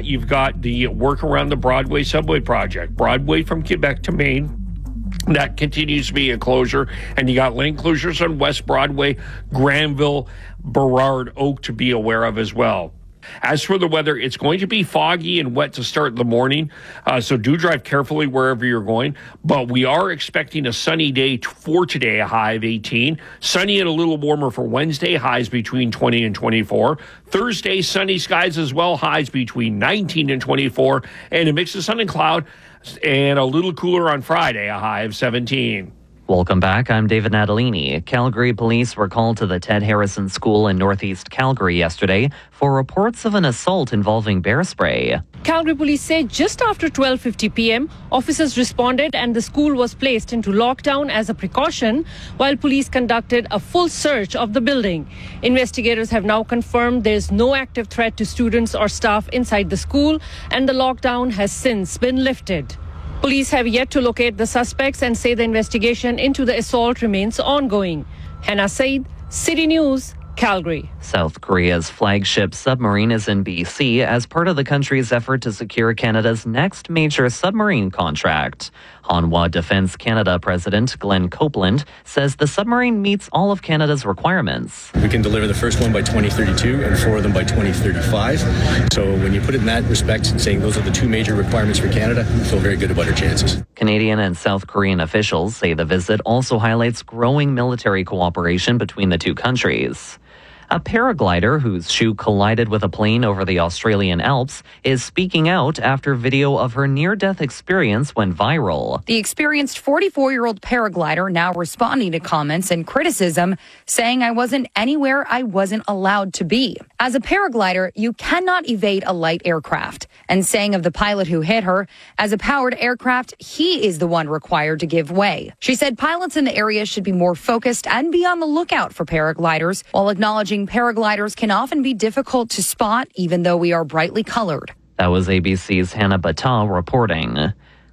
you've got the work around the Broadway subway project. Broadway from Quebec to Maine, that continues to be a closure. And you got lane closures on West Broadway, Granville, Burrard, Oak to be aware of as well. As for the weather, it's going to be foggy and wet to start the morning, so do drive carefully wherever you're going. But we are expecting a sunny day for today, a high of 18. Sunny and a little warmer for Wednesday, highs between 20 and 24. Thursday, sunny skies as well, highs between 19 and 24. And a mix of sun and cloud, and a little cooler on Friday, a high of 17. Welcome back. I'm David Natalini. Calgary police were called to the Ted Harrison School in Northeast Calgary yesterday for reports of an assault involving bear spray. Calgary police say just after 12:50 p.m., officers responded and the school was placed into lockdown as a precaution while police conducted a full search of the building. Investigators have now confirmed there's no active threat to students or staff inside the school, and the lockdown has since been lifted. Police have yet to locate the suspects and say the investigation into the assault remains ongoing. Hannah Said, City News, Calgary. South Korea's flagship submarine is in BC as part of the country's effort to secure Canada's next major submarine contract. Hanwha Defence Canada President Glenn Copeland says the submarine meets all of Canada's requirements. We can deliver the first one by 2032 and 4 of them by 2035. So when you put it in that respect, saying those are the two major requirements for Canada, we feel very good about our chances. Canadian and South Korean officials say the visit also highlights growing military cooperation between the two countries. A paraglider whose shoe collided with a plane over the Australian Alps is speaking out after video of her near-death experience went viral. The experienced 44-year-old paraglider now responding to comments and criticism, saying I wasn't anywhere I wasn't allowed to be. As a paraglider, you cannot evade a light aircraft. And saying of the pilot who hit her, as a powered aircraft, he is the one required to give way. She said pilots in the area should be more focused and be on the lookout for paragliders, while acknowledging paragliders can often be difficult to spot, even though we are brightly colored. That was ABC's Hannah Batal reporting.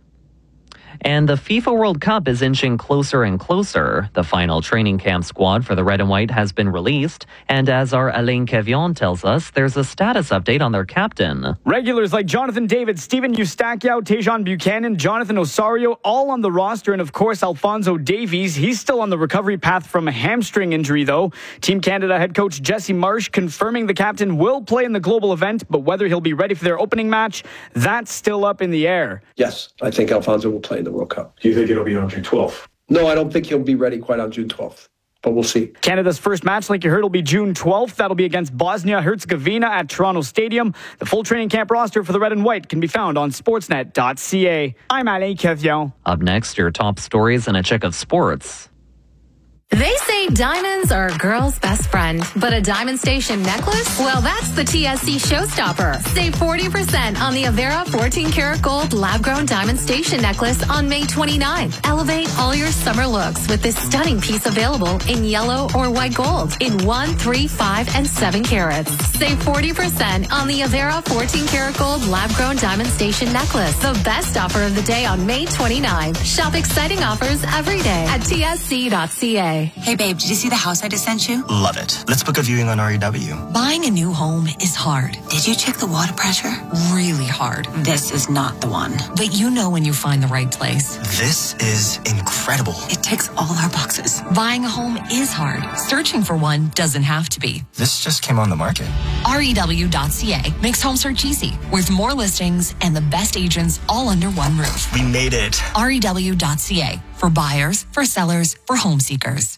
And the FIFA World Cup is inching closer and closer. The final training camp squad for the Red and White has been released. And as our Alain Kevion tells us, there's a status update on their captain. Regulars like Jonathan David, Steven Eustachio, Tejon Buchanan, Jonathan Osorio, all on the roster. And of course, Alphonso Davies. He's still on the recovery path from a hamstring injury, though. Team Canada head coach Jesse Marsh confirming the captain will play in the global event, but whether he'll be ready for their opening match, that's still up in the air. Yes, I think Alphonso will play in the World Cup. Do you think it'll be on June 12th? No, I don't think he'll be ready quite on June 12th, but we'll see. Canada's first match, like you heard, will be June 12th. That'll be against Bosnia-Herzegovina at Toronto Stadium. The full training camp roster for the Red and White can be found on sportsnet.ca. I'm Alain Kevion. Up next, your top stories and a check of sports. They say diamonds are a girl's best friend, but a Diamond Station necklace? Well, that's the TSC showstopper. Save 40% on the Avera 14-karat gold lab-grown Diamond Station necklace on May 29th. Elevate all your summer looks with this stunning piece available in yellow or white gold in 1, 3, 5, and 7 carats. Save 40% on the Avera 14-karat gold lab-grown Diamond Station necklace. The best offer of the day on May 29th. Shop exciting offers every day at tsc.ca. Hey babe, did you see the house I just sent you? Love it. Let's book a viewing on REW. Buying a new home is hard. Did you check the water pressure? Really hard. This is not the one. But you know when you find the right place. This is incredible. It ticks all our boxes. Buying a home is hard. Searching for one doesn't have to be. This just came on the market. REW.ca makes home search easy, with more listings and the best agents all under one roof. We made it. REW.ca, for buyers, for sellers, for home seekers.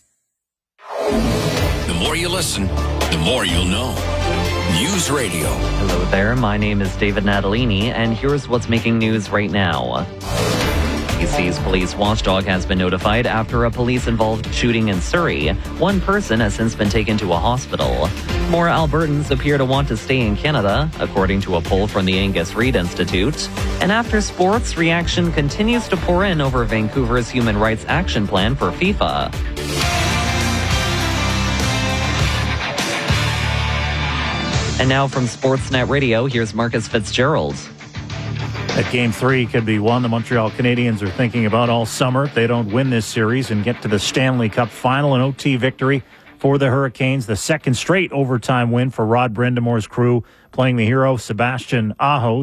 The more you listen, the more you'll know. News Radio. Hello there, my name is David Natalini, and here's what's making news right now. BC's police watchdog has been notified after a police-involved shooting in Surrey. One person has since been taken to a hospital. More Albertans appear to want to stay in Canada, according to a poll from the Angus Reid Institute. And after sports, reaction continues to pour in over Vancouver's Human Rights Action Plan for FIFA. And now from Sportsnet Radio, here's Marcus Fitzgerald. That Game 3 could be one the Montreal Canadiens are thinking about all summer. If they don't win this series and get to the Stanley Cup final, an OT victory for the Hurricanes. The second straight overtime win for Rod Brindamore's crew, playing the hero Sebastian Aho.